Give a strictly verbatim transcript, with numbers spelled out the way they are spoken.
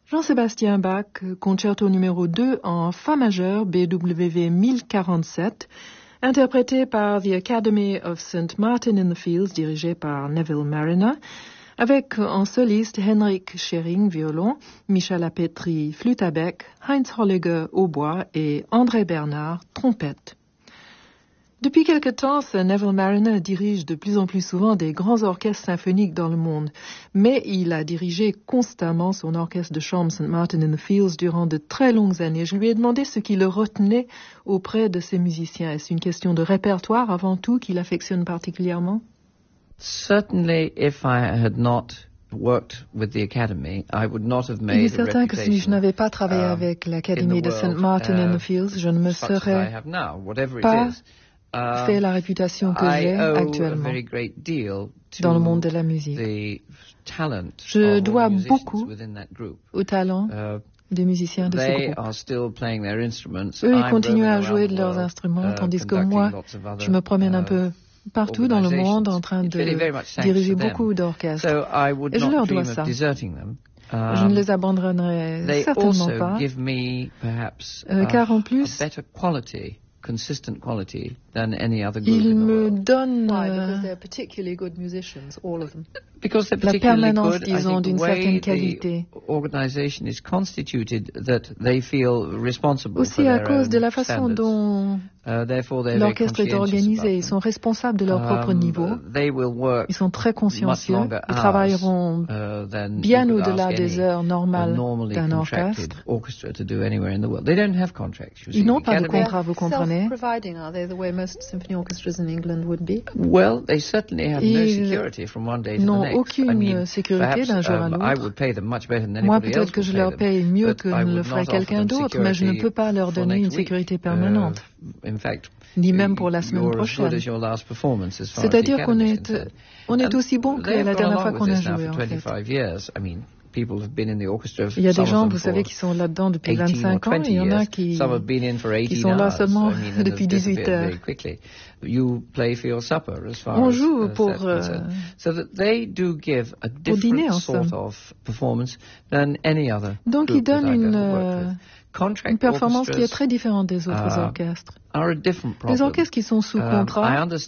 Jean-Sébastien Bach, concerto numéro deux en Fa majeur, B W V mille quarante-sept, interprété par The Academy of Saint Martin in the Fields, dirigé par Neville Marriner, avec en soliste Henrik Schering, violon, Michel Apetri, flûte à bec, Heinz Holliger, hautbois et André Bernard, trompette. Depuis quelque temps, Sir Neville Marriner dirige de plus en plus souvent des grands orchestres symphoniques dans le monde, mais il a dirigé constamment son orchestre de chambre Saint Martin in the Fields durant de très longues années. Je lui ai demandé ce qui le retenait auprès de ses musiciens. Est-ce une question de répertoire avant tout qu'il affectionne particulièrement? Certainly, if I had not worked with the Academy, I would not have made Il est certain que si je n'avais pas travaillé um, avec l'Académie de Saint Martin in the Fields, je ne me serais pas fait la réputation que j'ai actuellement dans le monde de la musique. Je dois beaucoup au talent des musiciens de ce groupe. Eux, ils continuent à jouer de leurs instruments, tandis que moi, je me promène un peu partout dans le monde en train de diriger beaucoup d'orchestres. Et je leur dois ça. Je ne les abandonnerai certainement pas, euh, car en plus, ils me donnent euh, la permanence, disons, d'une certaine qualité. Aussi à cause de la façon dont l'orchestre est organisé. Ils sont responsables de leur propre niveau. Ils sont très consciencieux. Ils travailleront bien au-delà des heures normales d'un orchestre. Ils n'ont pas de contrat, vous comprenez? Ils n'ont aucune sécurité d'un jour à l'autre. Moi, peut-être que je leur paye mieux que ne le ferait quelqu'un d'autre, mais je ne peux pas leur donner une sécurité permanente, ni même pour la semaine prochaine. C'est-à-dire qu'on est, on est aussi bon que la dernière fois qu'on a joué, en fait. Il y a des gens, vous savez, qui sont là-dedans depuis vingt-cinq ans, et il y en a qui, qui sont là seulement depuis dix-huit heures. On joue pour, euh, pour dîner ensemble. Donc ils donnent une, euh, une performance qui est très différente des autres uh, orchestres. Les orchestres qui sont sous contrat,